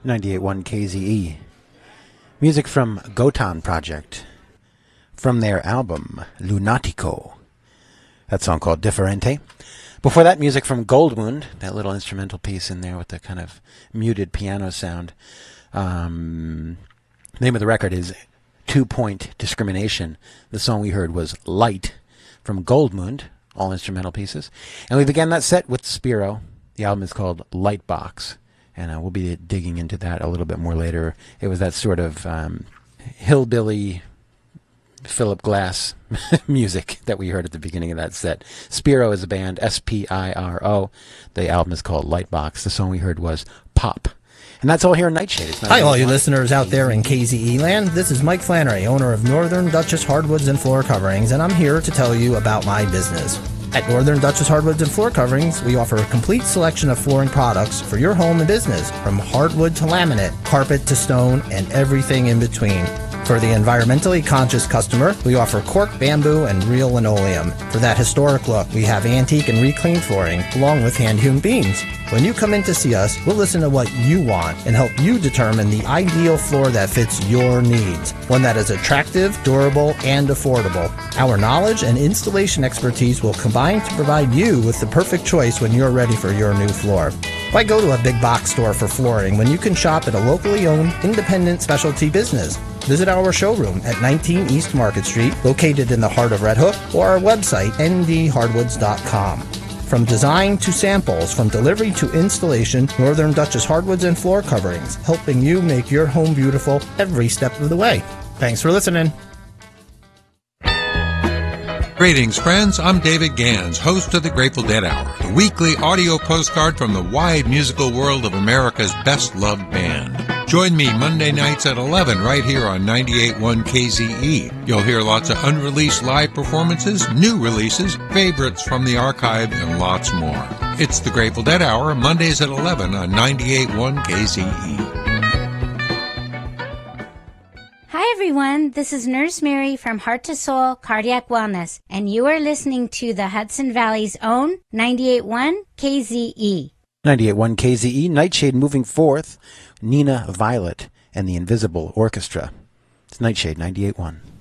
98.1 KZE. Music from Gotan Project. From their album, Lunatico. That song called Differente. Before that, music from Goldwound, that little instrumental piece in there with the kind of muted piano sound. The name of the record is 2 Point Discrimination. The song we heard was Light from Goldwound, all instrumental pieces. And we began that set with Spiro. The album is called Lightbox. And we'll be digging into that a little bit more later. It was that sort of hillbilly Philip Glass music that we heard at the beginning of that set. Spiro is a band, S-P-I-R-O. The album is called Lightbox. The song we heard was Pop. And that's all here in Nightshade. Hi, all you listeners out there in KZE land. This is Mike Flannery, owner of Northern Duchess Hardwoods and Floor Coverings, and I'm here to tell you about my business. At Northern Duchess Hardwoods and Floor Coverings, we offer a complete selection of flooring products for your home and business, from hardwood to laminate, carpet to stone, and everything in between. For the environmentally conscious customer, we offer cork, bamboo, and real linoleum. For that historic look, we have antique and reclaimed flooring, along with hand-hewn beams. When you come in to see us, we'll listen to what you want and help you determine the ideal floor that fits your needs, one that is attractive, durable, and affordable. Our knowledge and installation expertise will combine to provide you with the perfect choice when you're ready for your new floor. Why go to a big box store for flooring when you can shop at a locally owned, independent specialty business? Visit our showroom at 19 East Market Street, located in the heart of Red Hook, or our website, ndhardwoods.com. From design to samples, from delivery to installation, Northern Duchess Hardwoods and Floor Coverings, helping you make your home beautiful every step of the way. Thanks for listening. Greetings, friends. I'm David Gans, host of the Grateful Dead Hour, a weekly audio postcard from the wide musical world of America's best-loved band. Join me Monday nights at 11 right here on 98.1 KZE. You'll hear lots of unreleased live performances, new releases, favorites from the archive, and lots more. It's the Grateful Dead Hour, Mondays at 11 on 98.1 KZE. Hi everyone, this is Nurse Mary from Heart to Soul Cardiac Wellness, and you are listening to the Hudson Valley's own 98.1 KZE. 98.1 KZE, Nightshade moving forth, Nina Violet and the Invisible Orchestra. It's Nightshade 98.1.